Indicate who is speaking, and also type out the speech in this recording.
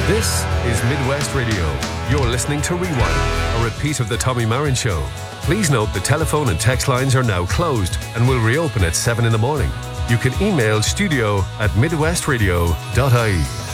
Speaker 1: This is Midwest Radio. You're listening to Rewind, a repeat of the Tommy Marin Show. Please note the telephone and text lines are now closed and will reopen at 7 in the morning. You can email studio@midwestradio.ie.